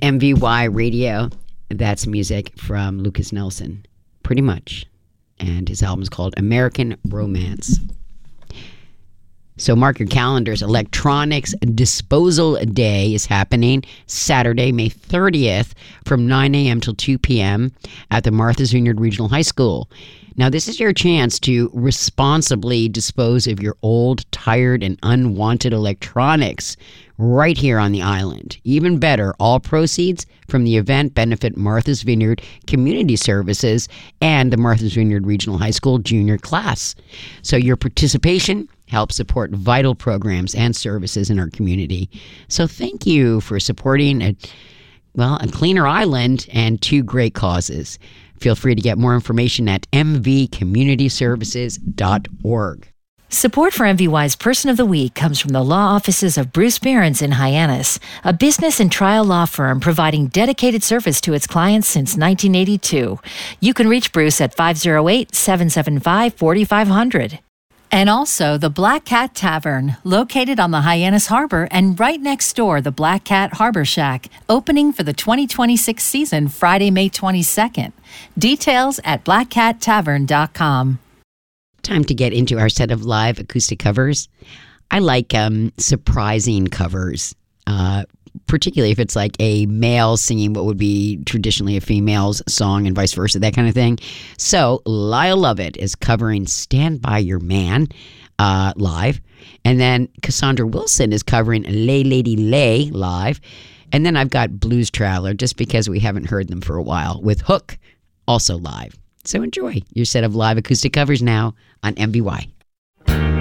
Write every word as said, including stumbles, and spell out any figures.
M V Y Radio. That's music from Lucas Nelson, pretty much. And his album is called American Romance. So mark your calendars. Electronics Disposal Day is happening Saturday, May thirtieth from nine a.m. till two p.m. at the Martha's Vineyard Regional High School. Now, this is your chance to responsibly dispose of your old, tired, and unwanted electronics right here on the island. Even better, all proceeds from the event benefit Martha's Vineyard Community Services and the Martha's Vineyard Regional High School junior class. So your participation helps support vital programs and services in our community. So thank you for supporting a, well, a cleaner island and two great causes. Feel free to get more information at m v community services dot org. Support for M V Y's Person of the Week comes from the law offices of Bruce Behrens in Hyannis, a business and trial law firm providing dedicated service to its clients since nineteen eighty-two. You can reach Bruce at five oh eight, seven seven five, four five zero zero. And also the Black Cat Tavern, located on the Hyannis Harbor and right next door, the Black Cat Harbor Shack, opening for the twenty twenty-six season Friday, May twenty-second. Details at black cat tavern dot com. Time to get into our set of live acoustic covers. I like um, surprising covers, uh, particularly if it's like a male singing what would be traditionally a female's song and vice versa, that kind of thing. So Lyle Lovett is covering Stand By Your Man uh, live. And then Cassandra Wilson is covering Lay Lady Lay live. And then I've got Blues Traveler, just because we haven't heard them for a while, with Hook also live. So enjoy your set of live acoustic covers now on M V Y.